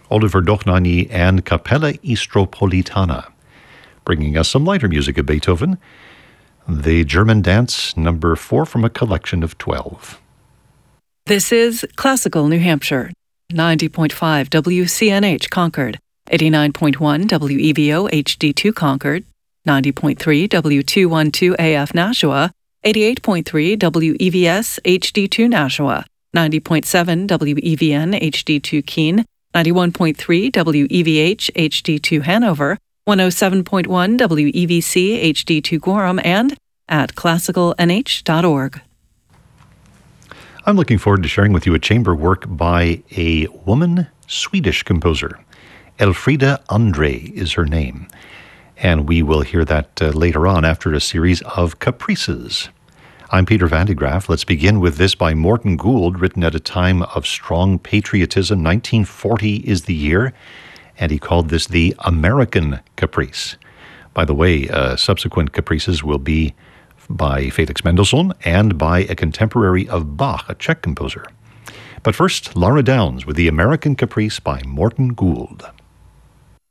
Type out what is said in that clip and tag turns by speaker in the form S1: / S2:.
S1: Oliver Dochnani and Capella Istropolitana. Bringing us some lighter music of Beethoven, the German Dance number 4 from a collection of 12.
S2: This is Classical New Hampshire, 90.5 WCNH Concord, 89.1 WEVO HD2 Concord, 90.3 W212 AF Nashua, 88.3 WEVS HD2 Nashua, 90.7 WEVN HD2 Keene, 91.3 WEVH HD2 Hanover, 107.1 WEVC HD2 Gorham, and at classicalnh.org.
S1: I'm looking forward to sharing with you a chamber work by a woman Swedish composer. Elfrida Andre is her name. And we will hear that later on after a series of caprices. I'm Peter Van de Graaff. Let's begin with this by Morton Gould, written at a time of strong patriotism. 1940 is the year, and he called this the American Caprice. By the way, subsequent caprices will be by Felix Mendelssohn and by a contemporary of Bach, a Czech composer. But first, Laura Downs with the American Caprice by Morton Gould.